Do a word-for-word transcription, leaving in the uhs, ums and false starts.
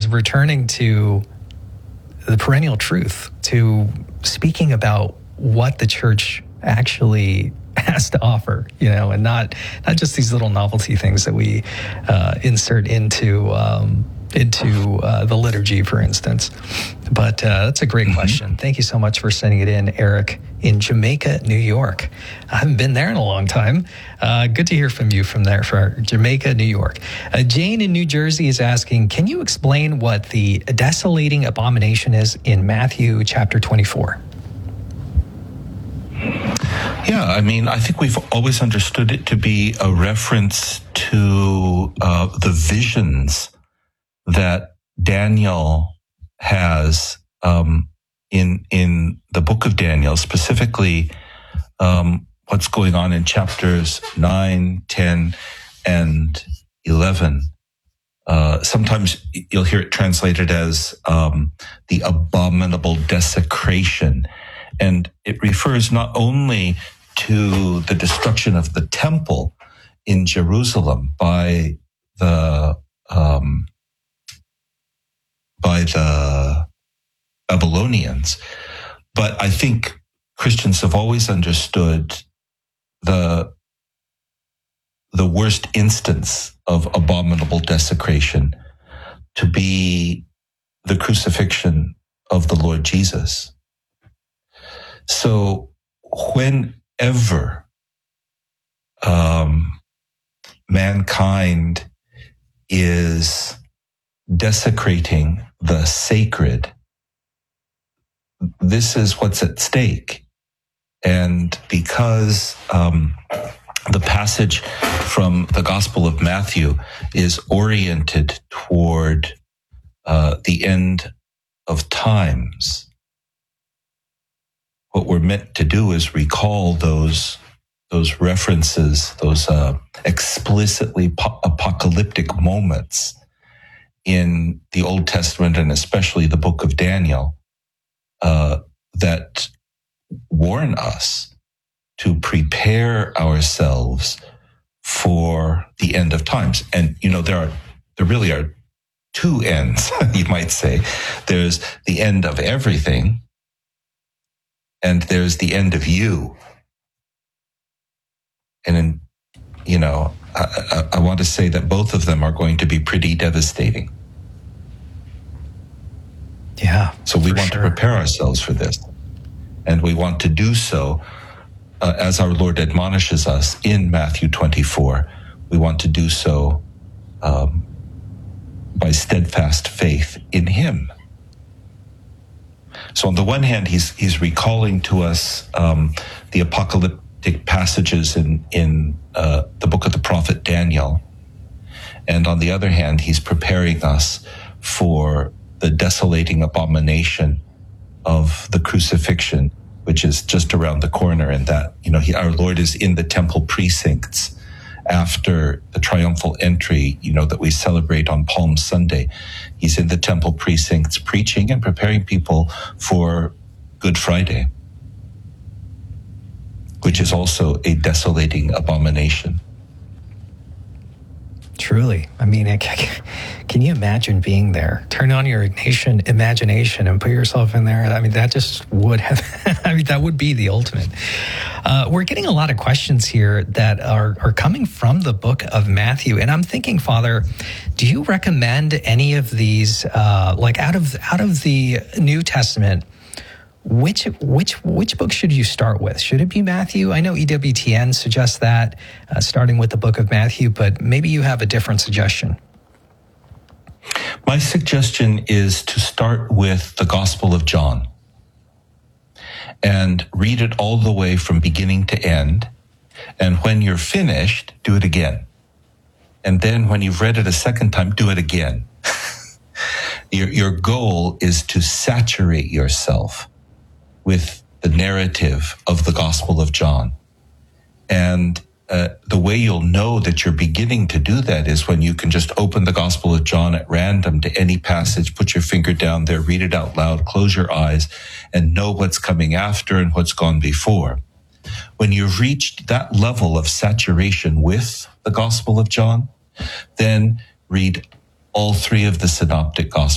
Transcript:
returning to the perennial truth, to speaking about what the church actually has to offer, you know, and not not just these little novelty things that we uh, insert into um, into uh, the liturgy, for instance. But uh, that's a great mm-hmm. question. Thank you so much for sending it in, Eric, in Jamaica, New York. I haven't been there in a long time. Uh, good to hear from you from there, for Jamaica, New York. Uh, Jane in New Jersey is asking, can you explain what the desolating abomination is in Matthew chapter twenty-four? Yeah, I mean, I think we've always understood it to be a reference to uh, the visions that Daniel has um, in in the book of Daniel, specifically um, what's going on in chapters nine, ten, and eleven. Uh, sometimes you'll hear it translated as um, the abominable desecration. And it refers not only to the destruction of the temple in Jerusalem by the um, by the Babylonians, but I think Christians have always understood the the worst instance of abominable desecration to be the crucifixion of the Lord Jesus. So whenever um, mankind is desecrating the sacred, this is what's at stake. And because um, the passage from the Gospel of Matthew is oriented toward uh, the end of times, what we're meant to do is recall those those references, those uh, explicitly po- apocalyptic moments in the Old Testament, and especially the book of Daniel, uh, that warn us to prepare ourselves for the end of times. And, you know, there are, there really are two ends, you might say. There's the end of everything, and there's the end of you. And, in, you know, I, I, I want to say that both of them are going to be pretty devastating. Yeah. So we want sure. to prepare ourselves for this. And we want to do so, uh, as our Lord admonishes us in Matthew twenty-four. We want to do so um, by steadfast faith in Him. So on the one hand, he's he's recalling to us um, the apocalyptic passages in in uh, the book of the prophet Daniel, and on the other hand, he's preparing us for the desolating abomination of the crucifixion, which is just around the corner. And that, you know, he, our Lord is in the temple precincts after the triumphal entry, you know, that we celebrate on Palm Sunday. He's in the temple precincts preaching and preparing people for Good Friday, which is also a desolating abomination. Truly. I mean, can you imagine being there? Turn on your Ignatian imagination and put yourself in there. I mean, that just would have, I mean, that would be the ultimate. Uh, we're getting a lot of questions here that are, are coming from the book of Matthew. And I'm thinking, Father, do you recommend any of these, uh, like out of, out of the New Testament, Which which which book should you start with? Should it be Matthew? I know E W T N suggests that, uh, starting with the book of Matthew, but maybe you have a different suggestion. My suggestion is to start with the Gospel of John and read it all the way from beginning to end. And when you're finished, do it again. And then when you've read it a second time, do it again. your, your goal is to saturate yourself with the narrative of the Gospel of John. And uh, the way you'll know that you're beginning to do that is when you can just open the Gospel of John at random to any passage, put your finger down there, read it out loud, close your eyes, and know what's coming after and what's gone before. When you've reached that level of saturation with the Gospel of John, then read all three of the synoptic Gospels.